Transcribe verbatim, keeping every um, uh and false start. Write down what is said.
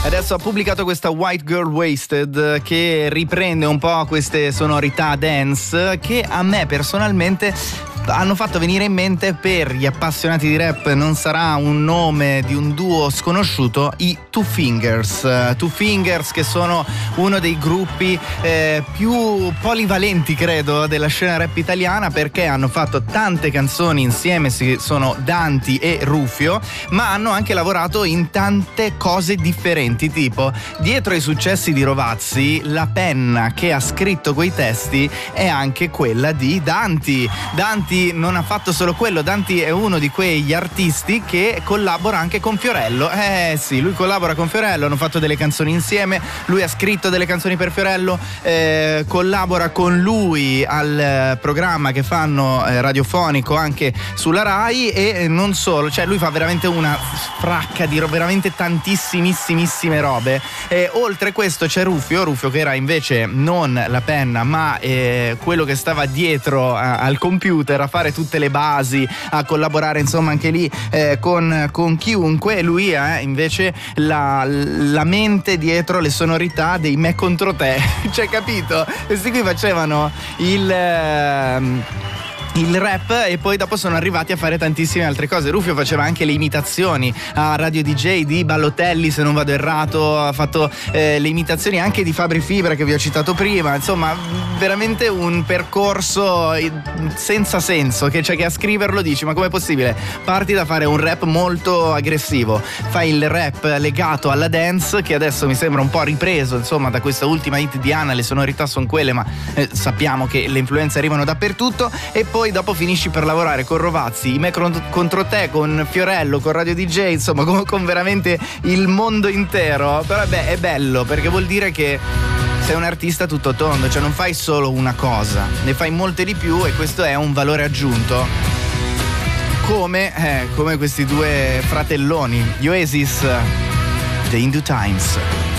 Adesso ha pubblicato questa White Girl Wasted che riprende un po' queste sonorità dance che a me personalmente hanno fatto venire in mente, per gli appassionati di rap non sarà un nome di un duo sconosciuto, i Two Fingers. Uh, Two Fingers, che sono uno dei gruppi eh, più polivalenti credo della scena rap italiana, perché hanno fatto tante canzoni insieme, sono Danti e Rufio, ma hanno anche lavorato in tante cose differenti, tipo dietro ai successi di Rovazzi la penna che ha scritto quei testi è anche quella di Danti. Danti non ha fatto solo quello, Danti è uno di quegli artisti che collabora anche con Fiorello. Eh sì, lui collabora con Fiorello, hanno fatto delle canzoni insieme, lui ha scritto delle canzoni per Fiorello, eh, collabora con lui al eh, programma che fanno eh, radiofonico anche sulla Rai, e non solo, cioè lui fa veramente una fracca di ro- veramente tantissimissime robe. E oltre questo c'è Rufio, Rufio che era invece non la penna ma eh, quello che stava dietro a- al computer a fare tutte le basi, a collaborare insomma anche lì eh, con, con chiunque. E lui è invece la, la mente dietro le sonorità dei Me contro te. Cioè, capito? Questi qui facevano il ehm, il rap e poi dopo sono arrivati a fare tantissime altre cose. Rufio faceva anche le imitazioni a radio D J di Ballotelli, se non vado errato, ha fatto eh, le imitazioni anche di Fabri Fibra che vi ho citato prima. Insomma, veramente un percorso senza senso, che cioè che a scriverlo dici ma com'è possibile? Parti da fare un rap molto aggressivo, fai il rap legato alla dance, che adesso mi sembra un po' ripreso insomma da questa ultima hit di Anna, le sonorità sono quelle, ma eh, sappiamo che le influenze arrivano dappertutto. E poi Poi dopo finisci per lavorare con Rovazzi, i Me contro te, con Fiorello, con Radio D J, insomma con, con veramente il mondo intero. Però beh, è bello perché vuol dire che sei un artista tutto tondo, cioè non fai solo una cosa, ne fai molte di più, e questo è un valore aggiunto. Come, eh, come questi due fratelloni, gli Oasis, The In Due Times.